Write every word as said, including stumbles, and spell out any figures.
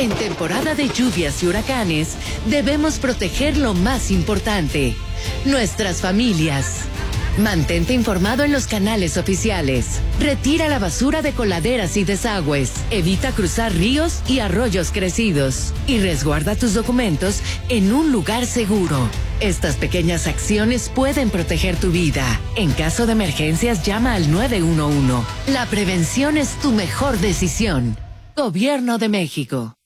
En temporada de lluvias y huracanes, debemos proteger lo más importante, nuestras familias. Mantente informado en los canales oficiales. Retira la basura de coladeras y desagües. Evita cruzar ríos y arroyos crecidos. Y resguarda tus documentos en un lugar seguro. Estas pequeñas acciones pueden proteger tu vida. En caso de emergencias, llama al nueve uno uno. La prevención es tu mejor decisión. Gobierno de México.